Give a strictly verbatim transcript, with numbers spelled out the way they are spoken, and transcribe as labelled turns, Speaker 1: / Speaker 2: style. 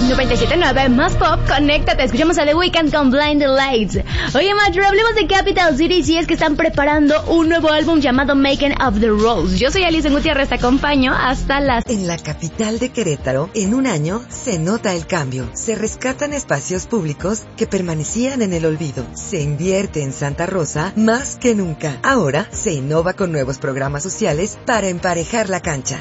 Speaker 1: noventa y siete punto nueve, más pop, conéctate, escuchamos a The Weeknd con Blinding Lights. Oye, Macho, hablemos de Capital City, si es que están preparando un nuevo álbum llamado Making of the Rose. Yo soy Alison Gutiérrez, te acompaño hasta las...
Speaker 2: En la capital de Querétaro, en un año, se nota el cambio. Se rescatan espacios públicos que permanecían en el olvido. Se invierte en Santa Rosa más que nunca. Ahora, se innova con nuevos programas sociales para emparejar la cancha.